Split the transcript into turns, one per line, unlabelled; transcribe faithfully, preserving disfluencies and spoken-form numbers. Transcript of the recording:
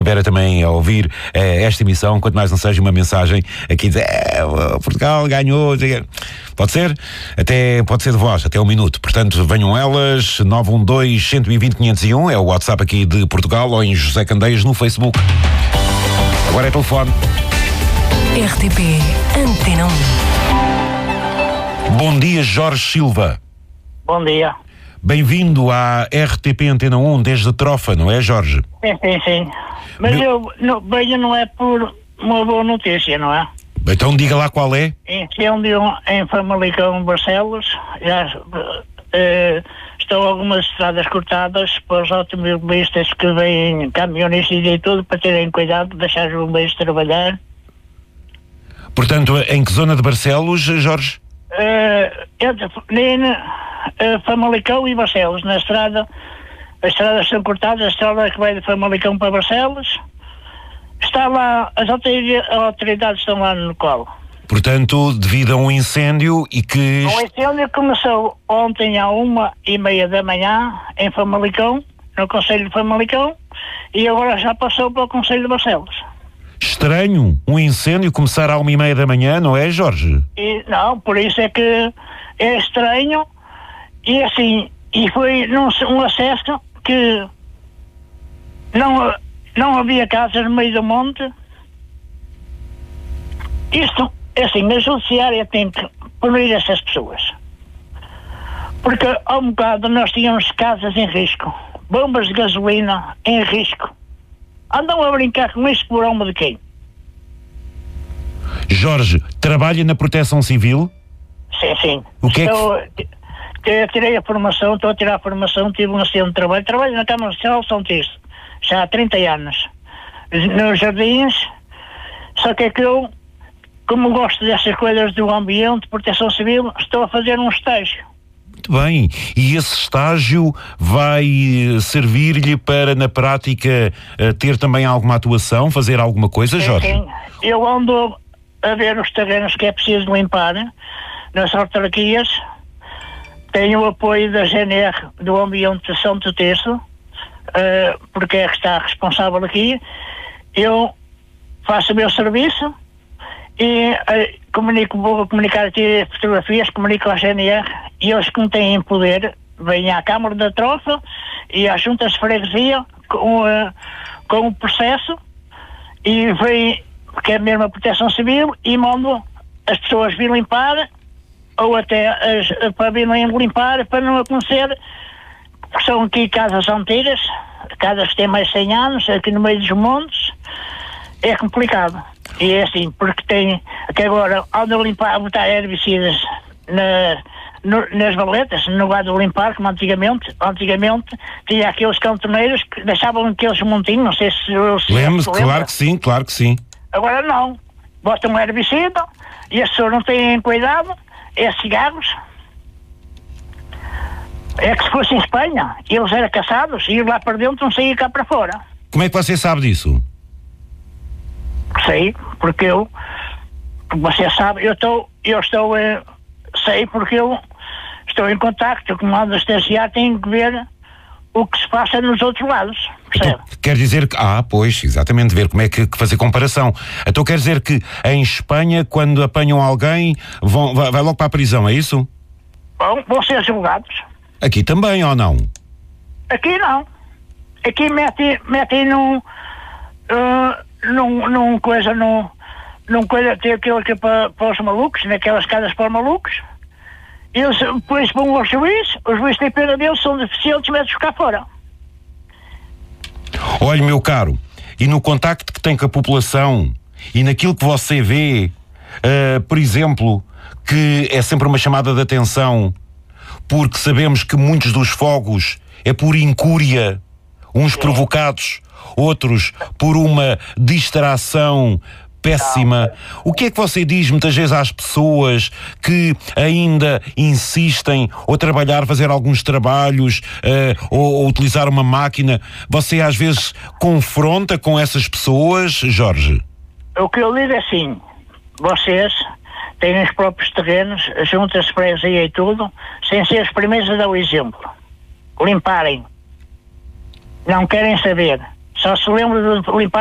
Vera também a ouvir eh, esta emissão, quanto mais não seja uma mensagem aqui dizer é, Portugal ganhou, pode ser? Até, pode ser de voz, até um minuto. Portanto, venham elas, nove um dois, um dois zero, quinhentos e um, é o WhatsApp aqui de Portugal, ou em José Candeias no Facebook. Agora é telefone.
R T P Antena um.
Bom dia, Jorge Silva.
Bom dia.
Bem-vindo à R T P Antena um desde Trofa, não é, Jorge?
Sim, sim, sim. Mas
Meu...
eu não, venho não é por uma boa notícia, não é?
Então diga lá qual é.
Incêndio em Famalicão, Barcelos. Já eh, estão algumas estradas cortadas para os automobilistas que vêm, caminhonistas e tudo, para terem cuidado de deixar os bombeiros trabalhar.
Portanto, em que zona de Barcelos, Jorge?
Uh, entre uh, Famalicão e Barcelos, na estrada. As estradas são cortadas, a estrada que vai de Famalicão para Barcelos. Está lá, as autoridades estão lá no colo.
Portanto, devido a um incêndio e que...
O incêndio começou ontem à uma e meia da manhã em Famalicão, no Concelho de Famalicão, e agora já passou para o Concelho de Barcelos.
Estranho, um incêndio começar à uma e meia da manhã, não é, Jorge?
E, não, por isso é que é estranho, e assim, e foi num, um acesso que não, não havia casas no meio do monte. Isto, assim, a judiciária tem que punir essas pessoas. Porque há um bocado nós tínhamos casas em risco, bombas de gasolina em risco. Andam a brincar com isso por alma de quem?
Jorge, trabalha na Proteção Civil?
Sim, sim.
O que
estou,
é que...
Eu tirei a formação, estou a tirar a formação, tive um acidente de trabalho, trabalho na Câmara Social de São Tirso, já há trinta anos, nos jardins, só que é que eu, como gosto dessas coisas do ambiente, proteção civil, estou a fazer um estágio.
Muito bem, e esse estágio vai servir-lhe para, na prática, ter também alguma atuação, fazer alguma coisa,
sim,
Jorge?
Sim, eu ando a ver os terrenos que é preciso limpar, nas autarquias. Tenho o apoio da G N R do Ambiente de São Tirso, uh, porque é que está responsável aqui. Eu faço o meu serviço e uh, comunico, vou comunicar aqui fotografias, comunico à G N R e eles que não têm poder vêm à Câmara da Trofa e às juntas de freguesia com, uh, com o processo e vêm, que é mesmo a Proteção Civil, e mandam as pessoas vir limpar ou até as, para virem limpar, para não acontecer, porque são aqui casas antigas, casas que têm mais de cem anos, aqui no meio dos montes, é complicado. E é assim, porque tem, que agora andam a limpar, a botar herbicidas na, no, nas valetas, no lugar de limpar, como antigamente, antigamente tinha aqueles cantoneiros que deixavam aqueles montinhos, não sei se... se
Lembro-me,
se
claro
lembra.
que sim, claro que sim.
Agora não, botam um herbicida e as pessoas não têm cuidado. É cigarros. É que se fosse em Espanha, eles eram caçados e lá para dentro não saía cá para fora.
Como é que você sabe disso?
Sei, porque eu, você sabe, eu estou, eu estou, eh, sei porque eu estou em contacto com o comando estagiário, tenho que ver o que se passa nos outros lados, percebe?
Então, quer dizer que, ah, pois, exatamente, ver como é que, que fazer comparação. Então quer dizer que em Espanha, quando apanham alguém, vão, vai, vai logo para a prisão, é isso?
Bom, vão ser julgados.
Aqui também, ou não?
Aqui não. Aqui metem mete num, uh, num, num coisa, num, num coisa, tem aquilo que é para, para os malucos, naquelas casas para os malucos. Eles depois vão ao juiz, os juízes têm pena deles, são deficientes, metem-os cá fora.
Olha, meu caro, e no contacto que tem com a população e naquilo que você vê, uh, por exemplo, que é sempre uma chamada de atenção, porque sabemos que muitos dos fogos é por incúria, uns provocados, outros por uma distração péssima. O que é que você diz muitas vezes às pessoas que ainda insistem ou trabalhar, fazer alguns trabalhos uh, ou, ou utilizar uma máquina? Você às vezes confronta com essas pessoas, Jorge?
O que eu digo é assim, vocês têm os próprios terrenos, juntas de freguesia e tudo, sem ser os primeiros a dar o exemplo. Limparem. Não querem saber. Só se lembra de limpar